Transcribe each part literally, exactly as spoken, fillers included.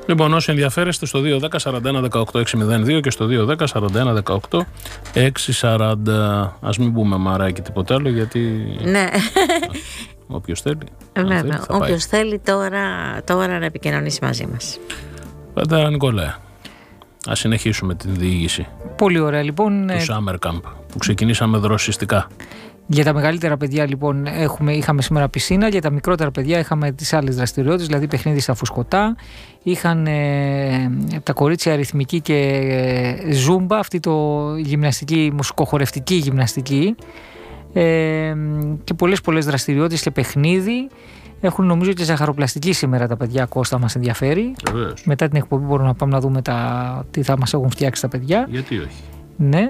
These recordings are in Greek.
Λοιπόν, όσοι ενδιαφέρεστε στο δύο ένα μηδέν, σαράντα ένα δεκαοκτώ έξι μηδέν δύο και στο δύο ένα μηδέν, σαράντα ένα δεκαοκτώ έξι σαράντα. Ας μην πούμε μαράκι τίποτα άλλο, γιατί. Ναι. Όποιος θέλει. Βέβαια. Όποιος θέλει τώρα, τώρα να επικοινωνήσει μαζί μας. Πατέρα Νικολάε, ας συνεχίσουμε την διήγηση. Πολύ ωραία, λοιπόν. Του Summer Camp που ξεκινήσαμε δροσιστικά. Για τα μεγαλύτερα παιδιά, λοιπόν, έχουμε, είχαμε σήμερα πισίνα. Για τα μικρότερα παιδιά είχαμε τις άλλες δραστηριότητες, δηλαδή παιχνίδι στα φουσκωτά. Είχαν ε, τα κορίτσια αριθμική και ε, ζούμπα, αυτή το γυμναστική, μουσικοχορευτική γυμναστική. Ε, και πολλές πολλές δραστηριότητες και παιχνίδι. Έχουν νομίζω και ζαχαροπλαστική σήμερα τα παιδιά, Κώστα, μας ενδιαφέρει. Βεβαίως. Μετά την εκπομπή μπορούμε να πάμε να δούμε τα, τι θα μας έχουν φτιάξει τα παιδιά. Γιατί όχι. Ναι.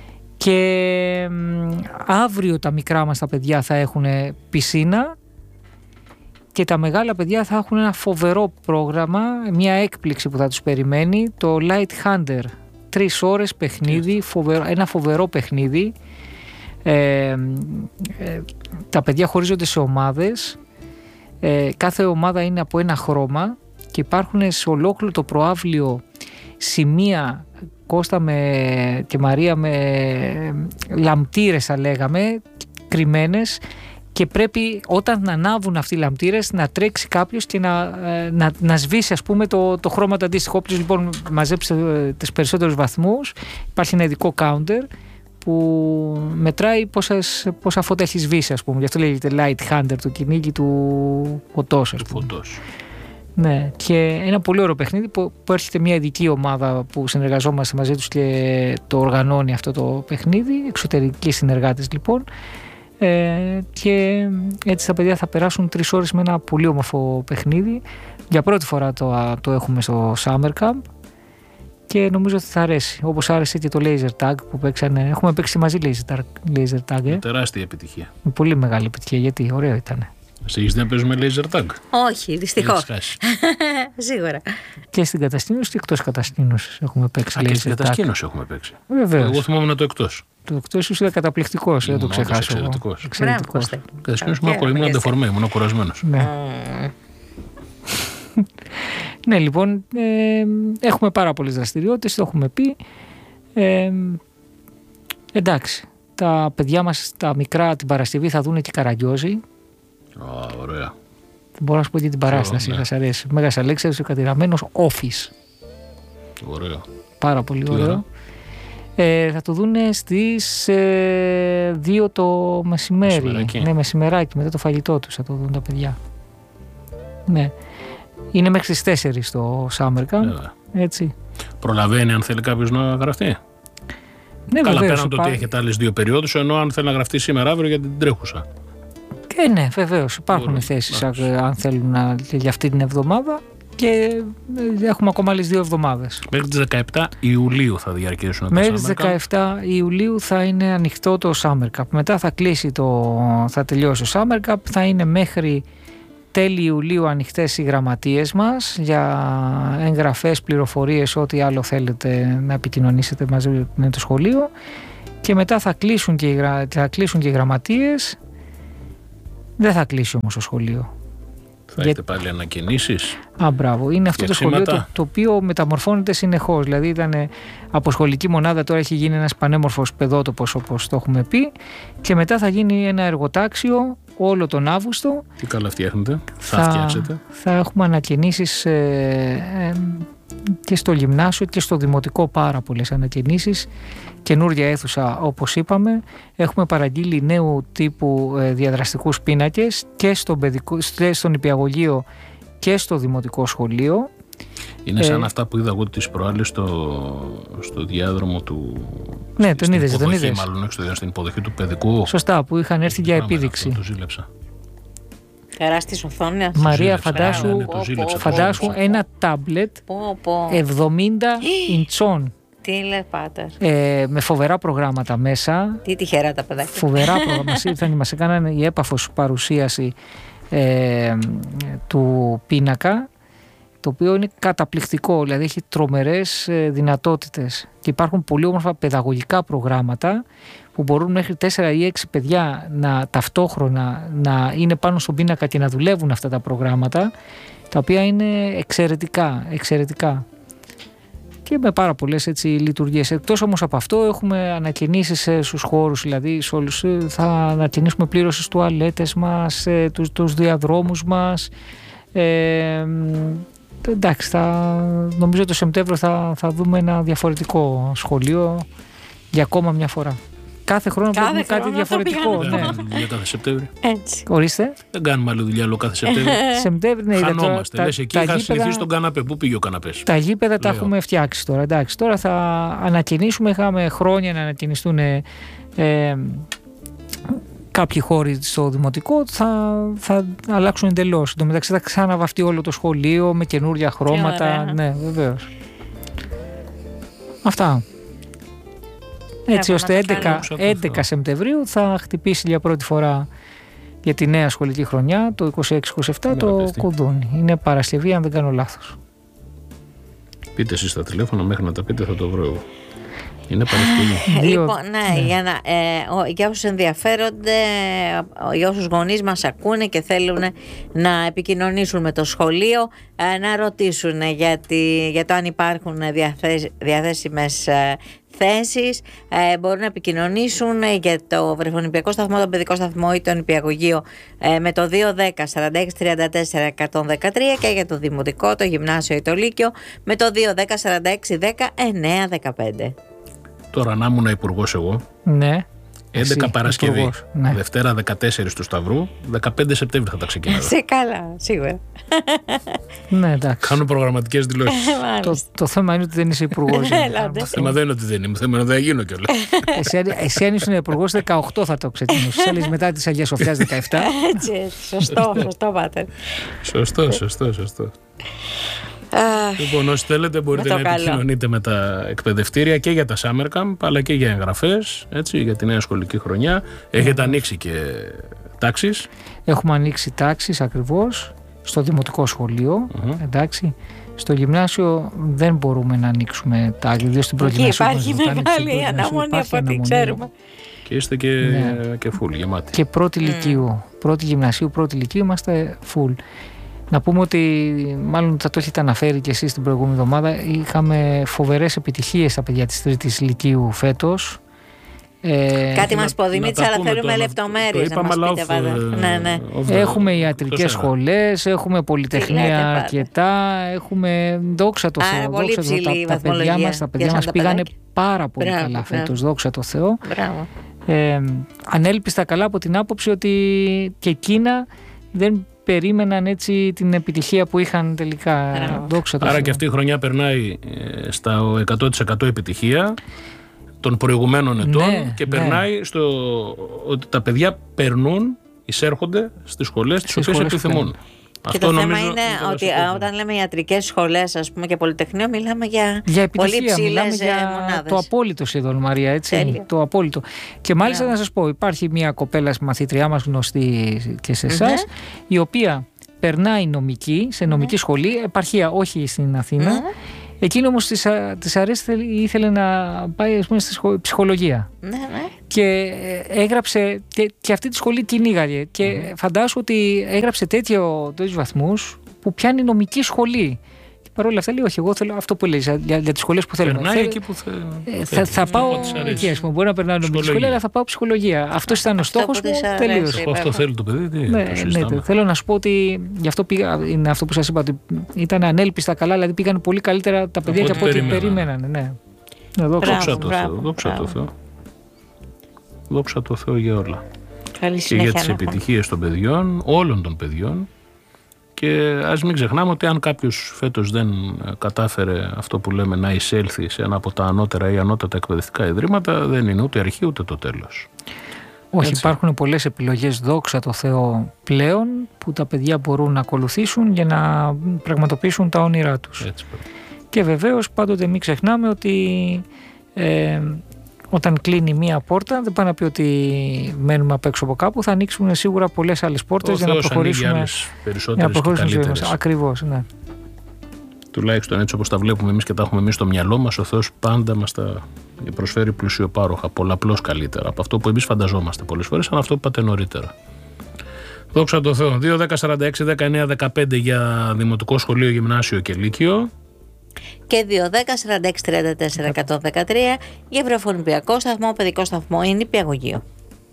Και αύριο τα μικρά μας τα παιδιά θα έχουν πισίνα και τα μεγάλα παιδιά θα έχουν ένα φοβερό πρόγραμμα, μια έκπληξη που θα τους περιμένει, το Light Hunter. Τρεις ώρες παιχνίδι, φοβερό, ένα φοβερό παιχνίδι. Ε, ε, τα παιδιά χωρίζονται σε ομάδες. Ε, κάθε ομάδα είναι από ένα χρώμα και υπάρχουν σε ολόκληρο το προαύλιο σημεία, Κώστα με, και Μαρία, με λαμπτήρες θα λέγαμε, κρυμμένες, και πρέπει όταν ανάβουν αυτοί οι λαμπτήρες να τρέξει κάποιος και να, να, να σβήσει, ας πούμε, το, το χρώμα το αντίστοιχο. Όποιος λοιπόν μαζέψει τις περισσότερους βαθμούς, υπάρχει ένα ειδικό counter που μετράει πόσες, πόσα φώτα έχει σβήσει, ας πούμε. Γι' αυτό λέγεται Light Hunter, το κυνήγι του φωτός, ας πούμε. Φωτός. Ναι, και ένα πολύ ωραίο παιχνίδι που, που έρχεται μια ειδική ομάδα που συνεργαζόμαστε μαζί τους και το οργανώνει αυτό το παιχνίδι, εξωτερικοί συνεργάτες λοιπόν, ε, και έτσι τα παιδιά θα περάσουν τρεις ώρες με ένα πολύ όμορφο παιχνίδι. Για πρώτη φορά το, το έχουμε στο Summer Camp και νομίζω ότι θα αρέσει, όπως άρεσε και το Laser Tag που παίξανε. Έχουμε παίξει μαζί Laser Tag, Laser Tag ε. Τεράστια επιτυχία. Με πολύ μεγάλη επιτυχία, γιατί ωραίο ήταν. Εσείς δεν παίζουμε Laser Tag? Όχι, δυστυχώς. Σίγουρα. Και στην κατασκήνωση και εκτός κατασκήνωσης έχουμε παίξει. Α, και στην κατασκήνωση έχουμε παίξει. Βεβαίως. Εγώ θυμόμουν το εκτός. Το εκτός ήταν καταπληκτικός, δεν το ξεχάσω. Εξαιρετικός. Εξαιρετικός. Κατασκήνωση ήμουν αντεφορμέ, ήμουν κουρασμένος. Ναι. Ναι, λοιπόν, ε, έχουμε πάρα πολλές δραστηριότητες, το έχουμε πει. Ε, εντάξει, τα παιδιά μας, τα μικρά, την Παρασκευή θα δουν και Καραγκιόζη. Α, ωραία. Μπορώ να σου πω και την παράσταση, ναι. θα σας αρέσει. Μέγας Αλέξανδρος ο κατηραμένος Office. Ωραίο. Πάρα πολύ Τι ωραίο. Ε, θα το δούνε στις ε, δύο το μεσημέρι. Μεσημεράκι. Ναι, μεσημεράκι, μετά το φαγητό τους θα το δουν τα παιδιά. Ναι. Είναι μέχρι τις τέσσερις το Summer Camp. Βέβαια. Έτσι. Προλαβαίνει αν θέλει κάποιος να γραφτεί? Ναι, Καλά, βεβαίως, πέραν το υπά... ότι έχετε άλλες δύο περιόδους, ενώ αν θέλει να γραφτεί σήμερα αύριο για την τρέχουσα. Και ναι, βεβαίως υπάρχουν Μπορούμε. θέσεις Άξι. αν θέλουν να, για αυτή την εβδομάδα και έχουμε ακόμα άλλες δύο εβδομάδες. Μέχρι τις δεκαεπτά Ιουλίου θα διαρκέσουν τα Μέχρι τις Summer Camp. δεκαεπτά Ιουλίου θα είναι ανοιχτό το Summer Cup. Μετά θα κλείσει το, θα τελειώσει το Summer Cup. Θα είναι μέχρι τέλη Ιουλίου ανοιχτές οι γραμματείες μας για εγγραφές, πληροφορίες, ό,τι άλλο θέλετε να επικοινωνήσετε μαζί με το σχολείο. Και μετά θα κλείσουν και οι, θα κλείσουν και οι γραμματείες. Δεν θα κλείσει όμως το σχολείο. Θα έχετε πάλι ανακοινήσεις. Α, μπράβο. Είναι αυτό το σχολείο το, το οποίο μεταμορφώνεται συνεχώς. Δηλαδή ήταν από σχολική μονάδα, τώρα έχει γίνει ένας πανέμορφος παιδότοπος όπως το έχουμε πει, και μετά θα γίνει ένα εργοτάξιο όλο τον Αύγουστο. Τι καλά φτιάχνετε, θα, θα φτιάξετε. Θα έχουμε ανακοινήσεις ε, ε, και στο γυμνάσιο και στο δημοτικό, πάρα πολλές ανακοινήσεις. Καινούρια αίθουσα, όπως είπαμε. Έχουμε παραγγείλει νέου τύπου ε, διαδραστικούς πίνακες και στον, παιδικό, στον νηπιαγωγείο και στο δημοτικό σχολείο. Είναι σαν ε, αυτά που είδα εγώ τις προάλλες στο, στο διάδρομο του. Ναι, στη, τον είδες, τον είδες. Μάλλον όχι στο, στην υποδοχή του παιδικού. Σωστά, που είχαν έρθει για επίδειξη. Αυτό, το ζήλεψα. Τεράστιες οθόνες. Μαρία, φαντάσου, ναι, ναι, το ζήλεψα, φαντάσου το ένα τάμπλετ πω, πω. εβδομήντα ιντσών. Τι λέει, Πάτερ. Ε, με φοβερά προγράμματα μέσα. Τι τυχερά τα παιδάκια. Φοβερά προγράμματα. Μας ήρθαν, μας έκαναν η έπαφος παρουσίαση ε, του πίνακα το οποίο είναι καταπληκτικό, δηλαδή έχει τρομερές δυνατότητες και υπάρχουν πολύ όμορφα παιδαγωγικά προγράμματα που μπορούν μέχρι τέσσερα ή έξι παιδιά να ταυτόχρονα να είναι πάνω στον πίνακα και να δουλεύουν αυτά τα προγράμματα, τα οποία είναι εξαιρετικά, εξαιρετικά. Και με πάρα πολλές έτσι λειτουργίες. Εκτός όμως από αυτό έχουμε ανακαινήσεις στους χώρους, δηλαδή σε όλους, θα ανακαινήσουμε πλήρως τις τουαλέτες μας, τους, τους διαδρόμους μας. Ε, εντάξει, θα, νομίζω το Σεπτέμβριο θα, θα δούμε ένα διαφορετικό σχολείο για ακόμα μια φορά. Κάθε χρόνο βλέπουμε κάτι διαφορετικό. Δεν ναι. κάνουμε δουλειά κάθε Σεπτέμβριο. Έτσι. Ορίστε. Δεν κάνουμε άλλη δουλειά άλλο κάθε Σεπτέμβριο. Σεπτέμβριο, ναι, Χανόμαστε. τα, Λες, εκεί τα είχα γήπεδα, συνηθίσει τον καναπέ. Πού πήγε ο καναπές? τα γήπεδα τα Λέω. έχουμε φτιάξει τώρα. Εντάξει, τώρα θα ανακαινήσουμε. Είχαμε χρόνια να ανακαινιστούν ε, ε, κάποιοι χώροι στο δημοτικό. Θα, θα αλλάξουν εντελώς. Εν τω μεταξύ θα ξαναβαφτεί όλο το σχολείο με καινούρια χρώματα. Ναι, βεβαίως. Αυτά. Έτσι ώστε έντεκα, έντεκα Σεπτεμβρίου θα χτυπήσει για πρώτη φορά για τη νέα σχολική χρονιά το είκοσι έξι είκοσι επτά το κουδούνι. Είναι Παρασκευή αν δεν κάνω λάθος. Πείτε εσείς τα τηλέφωνα, μέχρι να τα πείτε θα το βρω εγώ. Είναι Παρασκευή. Λοιπόν, ναι, ναι. Για, να, ε, ο, για όσους ενδιαφέρονται, για όσους γονείς μας ακούνε και θέλουν να επικοινωνήσουν με το σχολείο, ε, να ρωτήσουν για, τη, για το αν υπάρχουν διαθέσ, διαθέσιμες ε, θέσεις, ε, μπορούν να επικοινωνήσουν για το βρεφονιπιακό σταθμό, τον παιδικό σταθμό ή τον νηπιαγωγείο ε, με το δύο δέκα σαράντα έξι τριάντα τέσσερα εκατόν δεκατρία και για το δημοτικό, το γυμνάσιο ή το λύκειο με το δύο δέκα σαράντα έξι δέκα εννέα δεκαπέντε. Τώρα να ήμουν υπουργός εγώ. Ναι. έντεκα Εσύ, Παρασκευή, υπουργός, ναι. Δευτέρα δεκατέσσερα του Σταυρού, δεκαπέντε Σεπτέμβρη θα τα ξεκινάω. Σε καλά, σίγουρα. Ναι, εντάξει. Κάνω προγραμματικές δηλώσεις. το, το θέμα είναι ότι δεν είσαι υπουργός. Το θέμα δεν είναι ότι δεν είμαι, το θέμα είναι ότι δεν γίνω κιόλας. εσύ, εσύ αν ήσουν υπουργός δεκαοκτώ θα το ξεκινήσεις. Άλλες μετά της Αγίας Σοφιάς δεκαεπτά. Έτσι, έτσι. Σωστό, σωστό, πάτερ. Σωστό, σωστό, σωστό. Λοιπόν, όσοι θέλετε μπορείτε να επικοινωνείτε με τα εκπαιδευτήρια και για τα Summer Camp αλλά και για εγγραφές, έτσι, για τη νέα σχολική χρονιά. Έχετε mm. ανοίξει και τάξεις. Έχουμε ανοίξει τάξεις ακριβώς στο δημοτικό σχολείο, mm-hmm. εντάξει. Στο γυμνάσιο δεν μπορούμε να ανοίξουμε τάξεις, διότι στην πρώτη γυμνασίου υπάρχει μεγάλη αναμονή από ό,τι ξέρουμε. Και είστε και, ναι. και full, γεμάτοι. Και πρώτη mm. λυκείου, πρώτη γυμνασίου, πρώτη λυκείου είμαστε full. Να πούμε ότι, μάλλον θα το έχετε αναφέρει και εσείς την προηγούμενη εβδομάδα, είχαμε φοβερές επιτυχίες στα παιδιά της τρίτης λυκείου φέτος. Ε, Κάτι μας πω Δημήτρη, αλλά θέλουμε λεπτομέρειες να μας πείτε πάντα. Ναι, ναι. Έχουμε ιατρικές σχολές, έχουμε πολυτεχνία αρκετά, έχουμε δόξα τω Θεώ. Δόξα τω, τα, τα παιδιά μας, τα παιδιά μας πήγανε πάρα πολύ μπράβο, καλά μπράβο. φέτος, δόξα τω Θεώ. Ε, ανέλπιστα καλά από την άποψη ότι και εκείνα δεν περίμεναν έτσι την επιτυχία που είχαν τελικά. Δόξα τω Θεώ. Άρα και αυτή η χρονιά περνάει στα εκατό τοις εκατό επιτυχία των προηγουμένων ετών, ναι, και περνάει ναι. στο ότι τα παιδιά περνούν, εισέρχονται στις σχολές τις οποίες επιθυμούν. Και αυτό το θέμα είναι ότι όταν λέμε ιατρικές σχολές, ας πούμε, και πολυτεχνείο, μιλάμε για, για πολύ ψηλές μονάδες. Το απόλυτο σχεδόν, Μαρία, έτσι. Τέλειο. Το απόλυτο. Και μάλιστα yeah. να σας πω, υπάρχει μια κοπέλα μαθήτριά μας γνωστή και σε εσάς, mm-hmm. η οποία περνάει νομική, σε νομική mm-hmm. σχολή, επαρχία, όχι στην Αθήνα. Mm-hmm. Εκείνη όμως της, της αρέσει, ήθελε να πάει, ας πούμε, στη ψυχολογία. Ναι, ναι. Και έγραψε, και, και αυτή τη σχολή κυνήγαγε. Και mm. φαντάσου ότι έγραψε τέτοιους βαθμούς που πιάνει νομική σχολή. Και παρόλα αυτά λέει, όχι, εγώ θέλω αυτό που λέει για, για τις σχολές που θέλω. Περνάει εκεί που θέλει. Θα, θα πάω εκεί, ας πούμε. Μπορεί να περνάω νομική σχολή, αλλά θα πάω ψυχολογία. Αυτός ήταν ο στόχος μου. Τελείωσε. Αυτό θέλει το παιδί. Ναι, ναι, θέλω να σου πω ότι γι' αυτό πήγα, είναι αυτό που σας είπα, ότι ήταν ανέλπιστα καλά, δηλαδή πήγαν πολύ καλύτερα τα παιδιά και από ό,τι περίμεναν. Ναι. Δόξα τω Θεώ. Δόξα τω Θεώ. Δόξα τω Θεώ για όλα. Και για τις επιτυχίες των παιδιών, όλων των παιδιών. Και ας μην ξεχνάμε ότι αν κάποιος φέτος δεν κατάφερε αυτό που λέμε να εισέλθει σε ένα από τα ανώτερα ή ανώτατα εκπαιδευτικά ιδρύματα, δεν είναι ούτε αρχή ούτε το τέλος. Όχι, έτσι. Υπάρχουν πολλές επιλογές, δόξα τω Θεώ, πλέον που τα παιδιά μπορούν να ακολουθήσουν για να πραγματοποιήσουν τα όνειρά τους. Έτσι, και βεβαίως πάντοτε μην ξεχνάμε ότι ε, όταν κλείνει μία πόρτα, δεν πάει να πει ότι μένουμε απ' έξω από κάπου, θα ανοίξουν σίγουρα πολλές άλλες πόρτες για να προχωρήσουμε. Περισσότερες και καλύτερες. Ακριβώς, ναι. τουλάχιστον έτσι όπως τα βλέπουμε εμείς και τα έχουμε εμείς στο μυαλό μας, ο Θεός πάντα μας τα προσφέρει πλουσιοπάροχα, πολλαπλώς καλύτερα από αυτό που εμείς φανταζόμαστε πολλές φορές, σαν αυτό που είπατε νωρίτερα. Δόξα τω Θεώ. δύο δέκα σαράντα έξι δεκαεννιά δεκαπέντε για Δημοτικό Σχολείο, Γυμνάσιο και Λύκειο. Και δύο δέκα σαράντα έξι τριάντα τέσσερα εκατόν δεκατρία για Βρεφονιπιακό Σταθμό, Παιδικό Σταθμό ή Νηπιαγωγείο.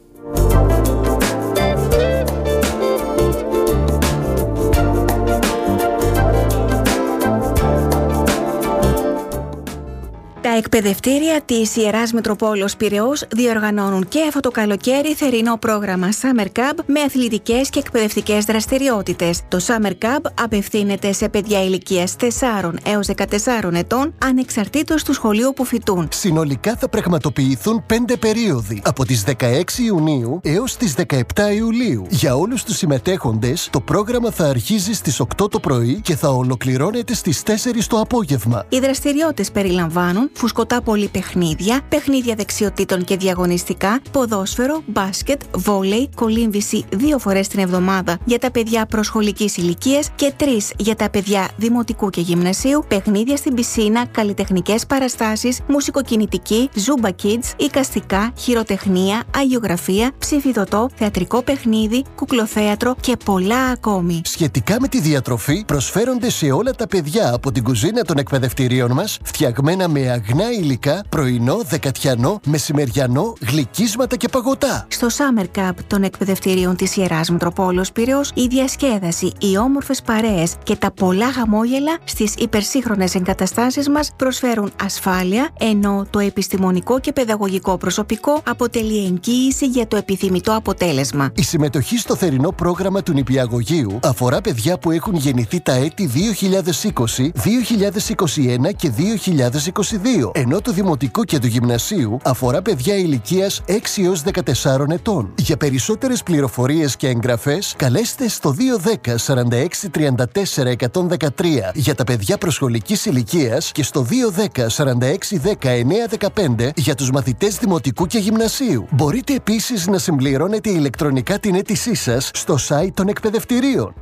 Τα εκπαιδευτήρια της Ιεράς Μητροπόλεως Πειραιώς διοργανώνουν και αυτό το καλοκαίρι θερινό πρόγραμμα Summer Camp με αθλητικές και εκπαιδευτικές δραστηριότητες. Το Summer Camp απευθύνεται σε παιδιά ηλικίας τεσσάρων έως δεκατεσσάρων ετών, ανεξαρτήτως του σχολείου που φοιτούν. Συνολικά θα πραγματοποιηθούν πέντε περίοδοι, από τις δεκαέξι Ιουνίου έως τις δεκαεπτά Ιουλίου. Για όλους τους συμμετέχοντες, το πρόγραμμα θα αρχίζει στις οκτώ το πρωί και θα ολοκληρώνεται στις τέσσερις το απόγευμα. Οι δραστηριότητες περιλαμβάνουν φουσκωτά πολυπαιχνίδια, παιχνίδια δεξιοτήτων και διαγωνιστικά, ποδόσφαιρο, μπάσκετ, βόλεϊ, κολύμβηση δύο φορές την εβδομάδα για τα παιδιά προσχολικής ηλικίας και τρεις για τα παιδιά δημοτικού και γυμνασίου, παιχνίδια στην πισίνα, καλλιτεχνικές παραστάσεις, μουσικοκινητική, Zumba Kids, εικαστικά, χειροτεχνία, αγιογραφία, ψηφιδωτό, θεατρικό παιχνίδι, κουκλοθέατρο και πολλά ακόμη. Σχετικά με τη διατροφή, προσφέρονται σε όλα τα παιδιά από την κουζίνα των εκπαιδευτηρίων μας, φτιαγμένα με αγνά υλικά, πρωινό, δεκατιανό, μεσημεριανό, γλυκίσματα και παγωτά. Στο Summer Camp των εκπαιδευτηρίων της Ιεράς Μητροπόλεως Πειραιώς, η διασκέδαση, οι όμορφες παρέες και τα πολλά χαμόγελα στις υπερσύγχρονες εγκαταστάσεις μας προσφέρουν ασφάλεια, ενώ το επιστημονικό και παιδαγωγικό προσωπικό αποτελεί εγγύηση για το επιθυμητό αποτέλεσμα. Η συμμετοχή στο θερινό πρόγραμμα του Νηπιαγωγείου αφορά παιδιά που έχουν γεννηθεί τα έτη δύο χιλιάδες είκοσι, δύο χιλιάδες είκοσι ένα και δύο χιλιάδες είκοσι δύο, ενώ το Δημοτικό και του Γυμνασίου αφορά παιδιά ηλικίας έξι έως δεκατεσσάρων ετών. Για περισσότερες πληροφορίες και εγγραφές, καλέστε στο δύο δέκα σαράντα έξι τριάντα τέσσερα εκατόν δεκατρία για τα παιδιά προσχολικής ηλικίας και στο δύο δέκα σαράντα έξι δέκα εννιά δεκαπέντε για τους μαθητές Δημοτικού και Γυμνασίου. Μπορείτε επίσης να συμπληρώνετε ηλεκτρονικά την αίτησή σας στο site των εκπαιδευτηρίων.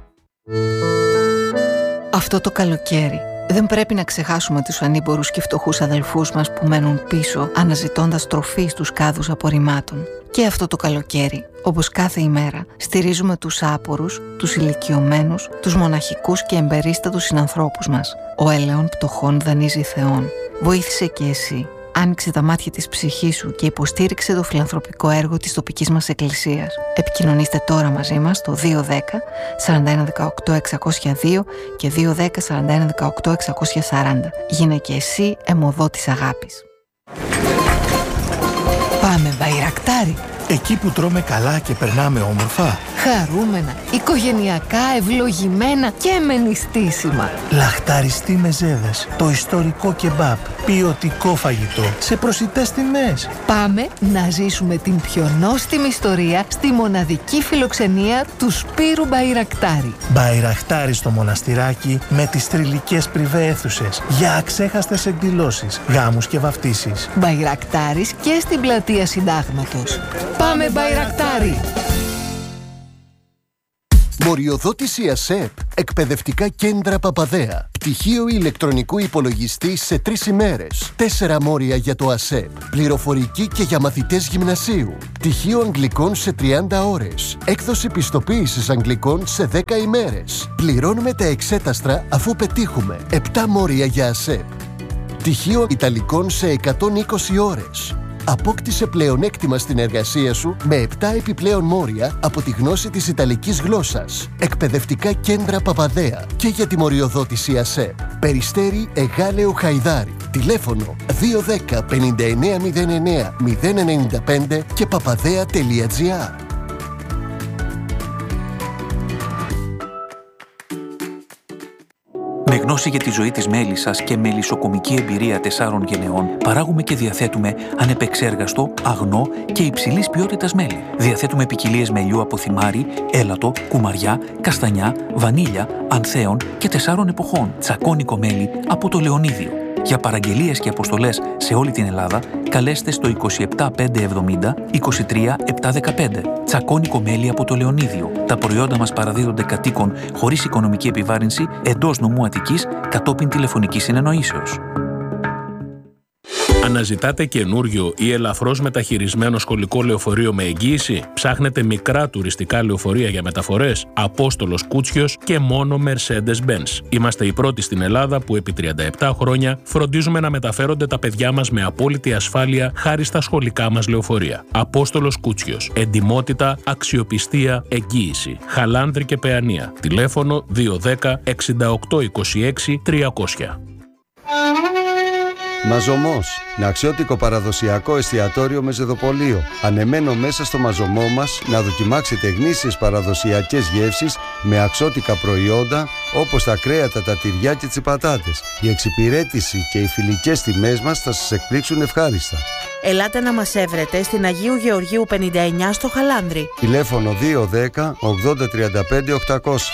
Αυτό το καλοκαίρι δεν πρέπει να ξεχάσουμε τους ανήμπορους και φτωχούς αδελφούς μας που μένουν πίσω αναζητώντας τροφή στους κάδους απορριμμάτων. Και αυτό το καλοκαίρι, όπως κάθε ημέρα, στηρίζουμε τους άπορους, τους ηλικιωμένους, τους μοναχικούς και εμπερίστατους συνανθρώπους μας. Ο έλεον πτωχών δανείζει Θεόν. Βοήθησε και εσύ. Άνοιξε τα μάτια της ψυχής σου και υποστήριξε το φιλανθρωπικό έργο της τοπικής μας εκκλησίας. Επικοινωνήστε τώρα μαζί μας στο δύο δέκα σαράντα ένα δεκαοκτώ εξακόσια δύο και δύο δέκα σαράντα ένα δεκαοκτώ εξακόσια σαράντα. Γίνε και εσύ αιμοδότης αγάπης. Πάμε Μπαϊρακτάρι. Εκεί που τρώμε καλά και περνάμε όμορφα. Χαρούμενα, οικογενειακά, ευλογημένα και με νηστίσιμα. Λαχταριστοί μεζέδες, το ιστορικό κεμπάπ, ποιοτικό φαγητό, σε προσιτές τιμές. Πάμε να ζήσουμε την πιο νόστιμη ιστορία στη μοναδική φιλοξενία του Σπύρου Μπαϊρακτάρι. Μπαϊρακτάρι στο μοναστηράκι με τις θρυλικές πριβέ αίθουσες για αξέχαστες εκδηλώσεις, γάμους και βαφτίσεις. Μπαϊρακτάρις και στην πλατεία Συντάγματος. Πάμε Μπαϊρακτάρι! Μοριοδότηση ΑΣΕΠ, εκπαιδευτικά κέντρα Παπαδέα. Πτυχίο ηλεκτρονικού υπολογιστή σε τρεις ημέρες. Τέσσερα μόρια για το ΑΣΕΠ. Πληροφορική και για μαθητές γυμνασίου. Πτυχίο αγγλικών σε τριάντα ώρες. Έκδοση πιστοποίησης αγγλικών σε δέκα ημέρες. Πληρώνουμε τα εξέταστρα αφού πετύχουμε. επτά μόρια για ΑΣΕΠ. Πτυχίο ιταλικών σε εκατόν είκοσι ώρες. Απόκτησε πλεονέκτημα στην εργασία σου με επτά επιπλέον μόρια από τη γνώση της Ιταλικής γλώσσας. Εκπαιδευτικά κέντρα Παπαδέα και για τη μοριοδότηση ΑΣΕΠ. Περιστέρι Εγάλεο Χαϊδάρι. Τηλέφωνο δύο δέκα πενήντα εννέα μηδέν εννέα μηδέν ενενήντα πέντε και παπαδέα τελεία τζι άρ. Με γνώση για τη ζωή της μέλισσας και μελισσοκομική εμπειρία τεσσάρων γενεών, παράγουμε και διαθέτουμε ανεπεξέργαστο, αγνό και υψηλής ποιότητας μέλι. Διαθέτουμε ποικιλίες μελιού από θυμάρι, έλατο, κουμαριά, καστανιά, βανίλια, ανθέων και τεσσάρων εποχών. Τσακώνικο μέλι από το Λεωνίδιο. Για παραγγελίες και αποστολές σε όλη την Ελλάδα, καλέστε στο είκοσι επτά πεντακόσια εβδομήντα είκοσι τρία επτακόσια δεκαπέντε. Τσακώνικο μέλι από το Λεωνίδιο. Τα προϊόντα μας παραδίδονται κατοίκων χωρίς οικονομική επιβάρυνση εντός νομού Αττικής κατόπιν τηλεφωνικής συνεννοήσεως. Αναζητάτε καινούριο ή ελαφρώς μεταχειρισμένο σχολικό λεωφορείο με εγγύηση? Ψάχνετε μικρά τουριστικά λεωφορεία για μεταφορές? Απόστολος Κούτσιος και μόνο Mercedes-Benz. Είμαστε οι πρώτοι στην Ελλάδα που επί τριάντα επτά χρόνια φροντίζουμε να μεταφέρονται τα παιδιά μας με απόλυτη ασφάλεια χάρη στα σχολικά μας λεωφορεία. Απόστολος Κούτσιος. Εντιμότητα, αξιοπιστία, εγγύηση. Χαλάνδρη και Παιανία. Τηλέφωνο δύο ένα μηδέν εξήντα οκτώ είκοσι έξι τριακόσια. Μαζωμός, αξιότικο παραδοσιακό εστιατόριο με ζεδοπολείο. Ανεμένο μέσα στο μαζωμό μας να δοκιμάξετε γνήσιες παραδοσιακές γεύσεις με αξιότικα προϊόντα όπως τα κρέατα, τα τυριά και τις πατάτες. Η εξυπηρέτηση και οι φιλικές τιμές μας θα σας εκπλήξουν ευχάριστα. Ελάτε να μας έβρετε στην Αγίου Γεωργίου πενήντα εννιά στο Χαλάνδρι. Τηλέφωνο δύο ένα μηδέν ογδόντα τριάντα πέντε οκτακόσια.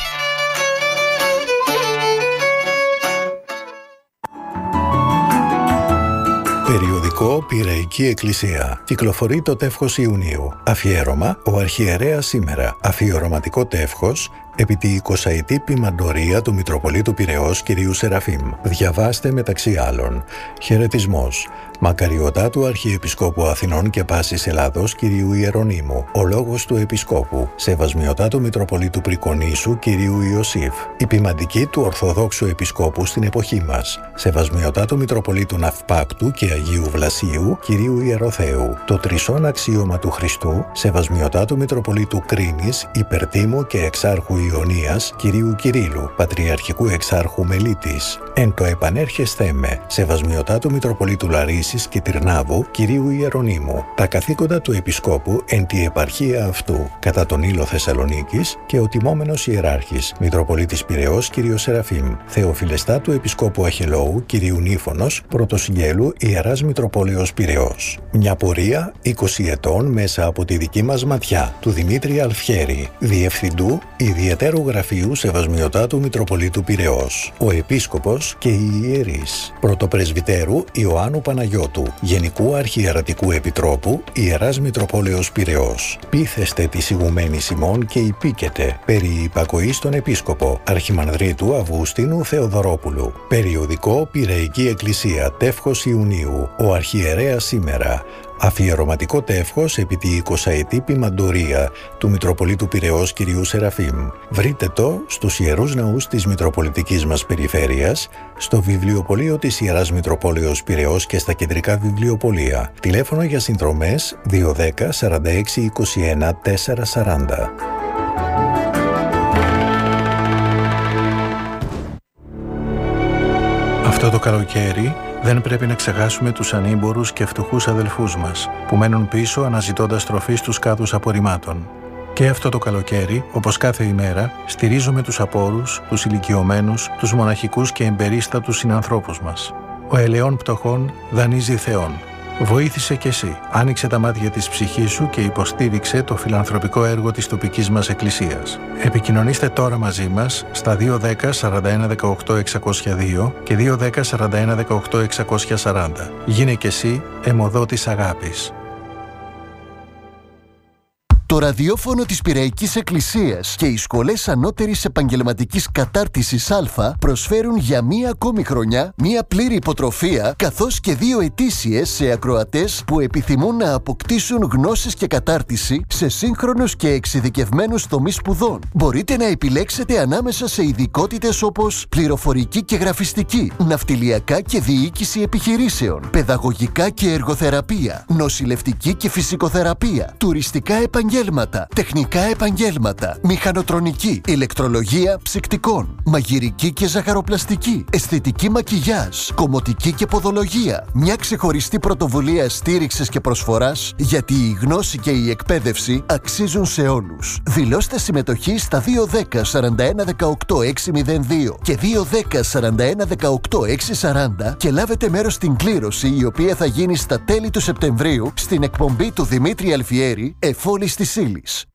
Περιοδικό Πειραϊκή Εκκλησία. Κυκλοφορεί το τεύχος Ιουνίου. Αφιέρωμα ο Αρχιερέας σήμερα. Αφιερωματικό τεύχος επί τη εικοσαετή ποιμαντορία του Μητροπολίτου Πειραιώς κυρίου Σεραφείμ. Διαβάστε μεταξύ άλλων. Χαιρετισμός. Μακαριωτάτου Αρχιεπισκόπου Αθηνών και Πάσης Ελλάδος κυρίου Ιερονύμου. Ο λόγος του Επισκόπου. Σεβασμιωτάτου Μητροπολίτου Πρικονήσου κυρίου Ιωσήφ. Η ποιμαντική του Ορθοδόξου Επισκόπου στην εποχή μας. Σεβασμιωτάτου Μητροπολίτου Ναυπάκτου και Αγίου Βλασίου κυρίου Ιεροθέου. Το τρισόν αξίωμα του Χριστού. Σεβασμιωτάτου Μητροπολίτου Κρίνης, Υπερτίμου και Εξάρχου Ιωνίας κυρίου Κυρίλου, Πατριαρχικού Εξάρχου Μελίτης. Εν το επανέρχεσθέ με, σεβασμιωτάτου Μητροπολίτου Λαρίσης και Τυρνάβου κυρίου Ιερονύμου. Τα καθήκοντα του Επισκόπου εν τη επαρχία αυτού, κατά τον Ήλο Θεσσαλονίκης και ο τιμόμενος Ιεράρχης, Μητροπολίτης Πειραιώς κύριος Σεραφείμ. Θεοφιλεστά του Επισκόπου Αχελώου κυρίου Νύφωνος, Πρωτοσυγγέλου Ιεράς Μητροπόλεως Πειραιώς. Μια πορεία είκοσι ετών μέσα από τη δική μας ματιά, του Δημήτρη Αλφιέρη, Διευθυντού Ιδιαιτέρου Γραφείου Σεβασμιωτάτου Μητροπολίτου Πειραιώς, ο Επίσκοπος και οι Ιερείς. Πρωτοπρεσβυτέρου Ιωάννου Παναγιώτου, Γενικού Αρχιερατικού Επιτρόπου Ιεράς Μητροπόλεως Πειραιώς. Πείθεστε της ηγουμένης ημών και υπήκετε περί υπακοής στον Επίσκοπο Αρχιμανδρίτου Αυγουστίνου Θεοδωρόπουλου. Περιοδικό Πειραϊκή Εκκλησία τεύχος Ιουνίου. Ο Αρχιερέας σήμερα. Αφιερωματικό τεύχος επί τη εικοσαετή ποιμαντορία του Μητροπολίτου Πειραιώς κυρίου Σεραφείμ. Βρείτε το στους Ιερούς Ναούς της Μητροπολιτικής μας Περιφέρειας, στο βιβλιοπωλείο της Ιεράς Μητροπόλεως Πειραιώς και στα κεντρικά βιβλιοπωλεία. Τηλέφωνο για συνδρομές δύο ένα μηδέν σαράντα έξι είκοσι ένα τετρακόσια σαράντα. Αυτό το καλοκαίρι δεν πρέπει να ξεχάσουμε τους ανήμπορους και φτωχούς αδελφούς μας που μένουν πίσω αναζητώντας τροφή στους κάδους απορριμμάτων. Και αυτό το καλοκαίρι, όπως κάθε ημέρα, στηρίζουμε τους απόρους, τους ηλικιωμένους, τους μοναχικούς και εμπερίστατους συνανθρώπους μας. Ο ελαιών πτωχών δανείζει Θεόν. Βοήθησε κι εσύ. Άνοιξε τα μάτια της ψυχής σου και υποστήριξε το φιλανθρωπικό έργο της τοπικής μας εκκλησίας. Επικοινωνήστε τώρα μαζί μας στα δύο ένα μηδέν σαράντα ένα δεκαοκτώ εξακόσια δύο και δύο ένα μηδέν σαράντα ένα δεκαοκτώ εξακόσια σαράντα. Γίνε κι εσύ αιμοδότης αγάπης. Το ραδιόφωνο της Πειραϊκής Εκκλησίας και οι σχολές ανώτερης επαγγελματικής κατάρτισης Α προσφέρουν για μία ακόμη χρονιά μία πλήρη υποτροφία καθώς και δύο ετήσιες σε ακροατές που επιθυμούν να αποκτήσουν γνώσεις και κατάρτιση σε σύγχρονους και εξειδικευμένους τομείς σπουδών. Μπορείτε να επιλέξετε ανάμεσα σε ειδικότητες όπως πληροφορική και γραφιστική, ναυτιλιακά και διοίκηση επιχειρήσεων, παιδαγωγικά και εργοθεραπεία, νοσηλευτική και φυσικοθεραπεία, τουριστικά επαγγέλματα, τεχνικά επαγγέλματα, μηχανοτρονική, ηλεκτρολογία ψυκτικών, μαγειρική και ζαχαροπλαστική, αισθητική μακιγιάζ, κομμωτική και ποδολογία. Μια ξεχωριστή πρωτοβουλία στήριξης και προσφοράς, γιατί η γνώση και η εκπαίδευση αξίζουν σε όλους. Δηλώστε συμμετοχή στα δύο ένα μηδέν σαράντα ένα δεκαοκτώ έξι μηδέν δύο και δύο ένα μηδέν σαράντα ένα δεκαοκτώ έξι σαράντα και λάβετε μέρος στην κλήρωση η οποία θα γίνει στα τέλη του Σεπτεμβρίου στην εκπομπή του Δημήτρη Αλφιέρη, Εφόλης της Ύλης.